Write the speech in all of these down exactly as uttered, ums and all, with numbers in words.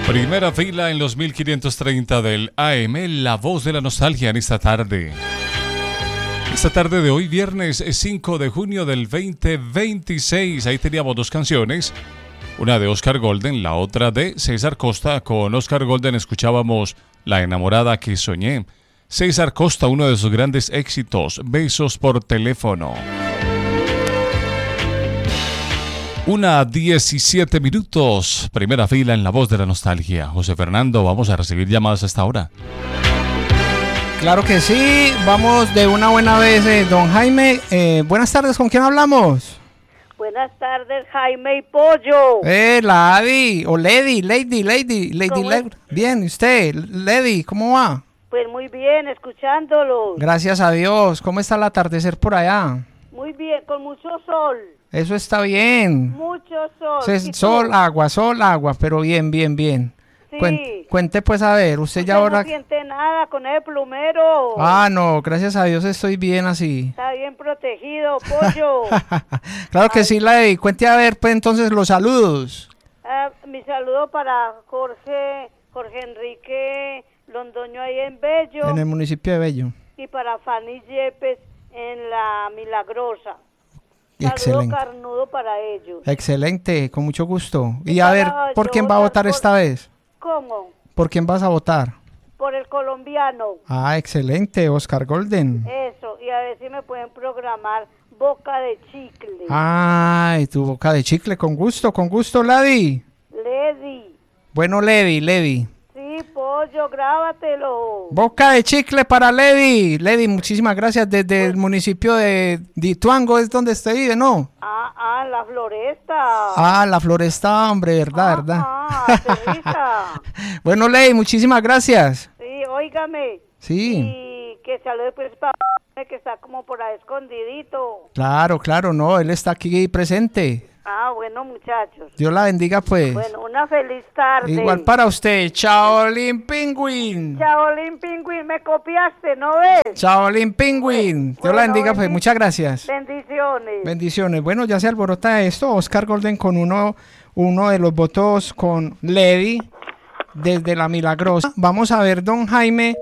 Primera fila en los mil quinientos treinta del A M, la voz de la nostalgia en esta tarde. Esta tarde de hoy, viernes cinco de junio del veinte veintiséis. Ahí teníamos dos canciones. Una de Oscar Golden, la otra de César Costa. Con Oscar Golden escuchábamos La enamorada que soñé. César Costa, uno de sus grandes éxitos, Besos por teléfono. Una diecisiete minutos, primera fila en la voz de la nostalgia. José Fernando, vamos a recibir llamadas a esta hora. Claro que sí, vamos de una buena vez, eh, don Jaime. Eh, buenas tardes, ¿con quién hablamos? Buenas tardes, Jaime y Pollo. Eh, Lady, o Lady, Lady, Lady, Lady, Lady. Bien, ¿y usted? Lady, ¿cómo va? Pues muy bien, escuchándolos. Gracias a Dios. ¿Cómo está el atardecer por allá? Muy bien, con mucho sol. Eso está bien. Mucho sol. Se, sol, agua, sol, agua, pero bien, bien, bien. Sí. Cuente, cuente pues a ver, usted, usted ya ahora... no siente nada con el plumero. Ah, no, gracias a Dios estoy bien así. Está bien protegido, Pollo. Claro que Ay. sí, Lady. Cuente a ver pues entonces los saludos. Uh, mi saludo para Jorge, Jorge Enrique Londoño ahí en Bello. En el municipio de Bello. Y para Fanny Yepes en La Milagrosa. Excelente. Saludo carnudo para ellos. Excelente, con mucho gusto. Y a ver, ¿por quién va a votar esta vez? ¿Cómo? ¿Por quién vas a votar? Por el colombiano. Ah, excelente, Oscar Golden. Eso, y a ver si me pueden programar Boca de Chicle. Ay, tu Boca de Chicle, con gusto, con gusto, Lady. Lady. Bueno, Lady, Lady. Sí, Pollo, grábatelo. Boca de Chicle para Lady. Lady, muchísimas gracias. Desde pues, el municipio de Dituango es donde usted vive, ¿no? Ah, ah, la Floresta. Ah, la Floresta, hombre, verdad, ah, verdad. Ah, Cerrita. Bueno, Lady, muchísimas gracias. Sí, óigame. Sí. Y que salude pues para que está como por ahí escondidito. Claro, claro, no, él está aquí presente. Ah, bueno, muchachos. Dios la bendiga, pues. Bueno, una feliz tarde. Igual para usted. Chaolín Pingüín. Chaolín Pingüín, me copiaste, ¿no ves? Chaolín Pingüín. Dios bueno, la bendiga, pues. Muchas gracias. Bendiciones. Bendiciones. Bueno, ya se alborota esto. Oscar Golden con uno, uno de los votos con Lady desde La Milagrosa. Vamos a ver, don Jaime,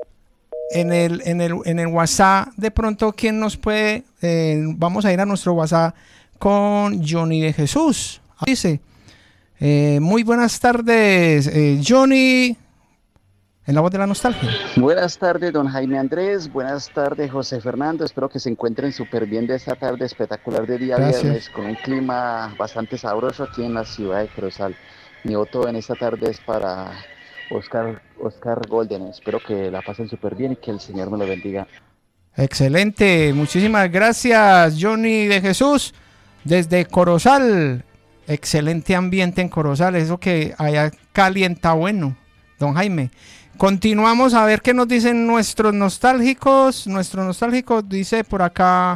en el, en el, en el WhatsApp, de pronto, ¿quién nos puede? Eh, vamos a ir a nuestro WhatsApp con Johnny de Jesús. Dice, eh, muy buenas tardes, eh, Johnny, en la voz de la nostalgia. Buenas tardes, don Jaime Andrés. Buenas tardes, José Fernando. Espero que se encuentren súper bien de esta tarde espectacular de día Gracias. Viernes, con un clima bastante sabroso aquí en la ciudad de Corozal. Mi voto en esta tarde es para Oscar, Oscar Golden. Espero que la pasen súper bien y que el Señor me lo bendiga. Excelente, muchísimas gracias, Johnny de Jesús. Desde Corozal, excelente ambiente en Corozal, eso que allá calienta bueno, don Jaime. Continuamos a ver qué nos dicen nuestros nostálgicos. Nuestros nostálgicos dice por acá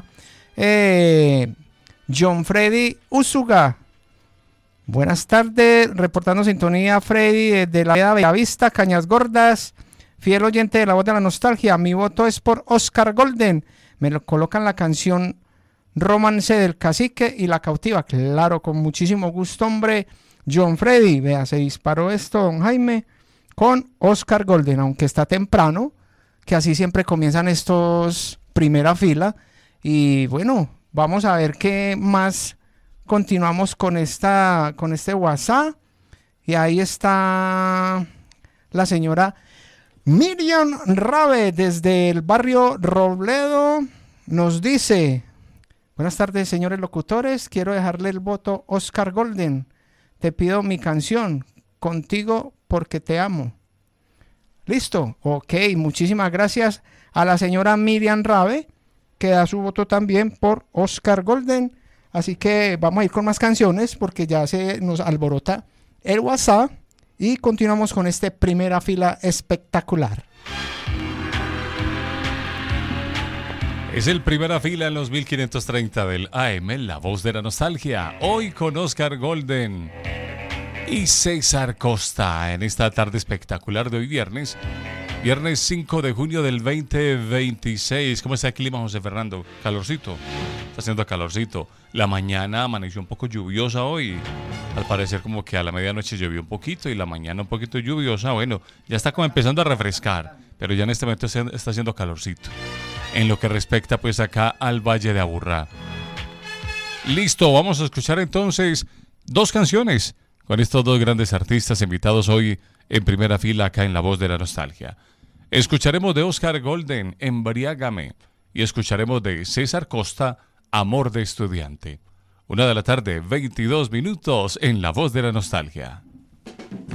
eh, John Freddy Usuga. Buenas tardes, reportando sintonía Freddy desde la Bellavista, Cañas Gordas. Fiel oyente de la voz de la nostalgia, mi voto es por Oscar Golden. Me lo colocan la canción Romance del Cacique y la Cautiva. Claro, con muchísimo gusto, hombre. John Freddy, vea, se disparó esto, don Jaime, con Oscar Golden, aunque está temprano, que así siempre comienzan estos primera fila. Y bueno, vamos a ver qué más continuamos con esta, con este WhatsApp. Y ahí está la señora Miriam Rabe desde el barrio Robledo. Nos dice: buenas tardes, señores locutores. Quiero dejarle el voto Oscar Golden. Te pido mi canción, Contigo porque te amo. ¿Listo? Ok, muchísimas gracias a la señora Miriam Rabe, que da su voto también por Oscar Golden. Así que vamos a ir con más canciones porque ya se nos alborota el WhatsApp. Y continuamos con este primera fila espectacular. Es el primera fila en los mil quinientos treinta del A M, la voz de la nostalgia. Hoy con Oscar Golden y César Costa en esta tarde espectacular de hoy viernes. Viernes cinco de junio del veinte veintiséis. ¿Cómo está el clima, José Fernando? ¿Calorcito? Está haciendo calorcito. La mañana amaneció un poco lluviosa hoy. Al parecer como que a la medianoche llovió un poquito y la mañana un poquito lluviosa. Bueno, ya está como empezando a refrescar, pero ya en este momento está haciendo calorcito. En lo que respecta pues acá al Valle de Aburrá. Listo, vamos a escuchar entonces dos canciones con estos dos grandes artistas invitados hoy en primera fila acá en La Voz de la Nostalgia. Escucharemos de Oscar Golden, Embriágame, y escucharemos de César Costa, Amor de Estudiante. Una de la tarde, veintidós minutos en La Voz de la Nostalgia.